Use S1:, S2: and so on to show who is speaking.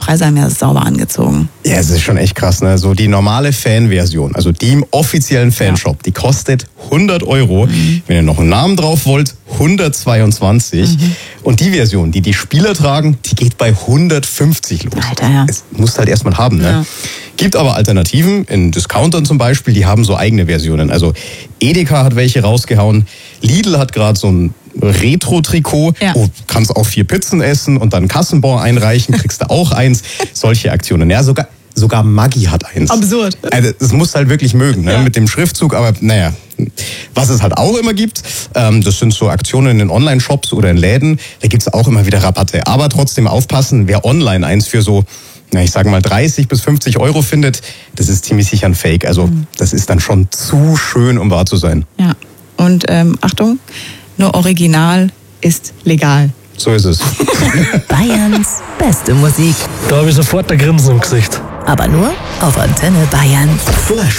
S1: Preise haben ja sauber angezogen.
S2: Ja, es ist schon echt krass, ne? So die normale Fanversion, also die im offiziellen Fanshop, die kostet 100 €. Wenn ihr noch einen Namen drauf wollt, 122. Und die Version, die Spieler tragen, die geht bei 150 los.
S1: Alter, ja.
S2: Es musst halt erstmal haben, ne?
S1: Ja.
S2: Gibt aber Alternativen, in Discountern zum Beispiel, die haben so eigene Versionen. Also Edeka hat welche rausgehauen, Lidl hat gerade so ein Retro-Trikot, du kannst auch 4 Pizzen essen und dann einen Kassenbon einreichen, kriegst du auch eins. Solche Aktionen. Ja, sogar Maggi hat eins.
S1: Absurd.
S2: Also das musst du halt wirklich mögen, ne? Mit dem Schriftzug, aber naja. Was es halt auch immer gibt, das sind so Aktionen in den Online-Shops oder in Läden, da gibt's auch immer wieder Rabatte. Aber trotzdem aufpassen, wer online eins für so, ich sage mal 30 bis 50 € findet, das ist ziemlich sicher ein Fake. Also das ist dann schon zu schön, um wahr zu sein.
S1: Ja, und Achtung, nur Original ist legal.
S2: So ist es.
S3: Bayerns beste Musik.
S4: Da habe ich sofort ein Grinsen im Gesicht.
S3: Aber nur auf Antenne Bayern.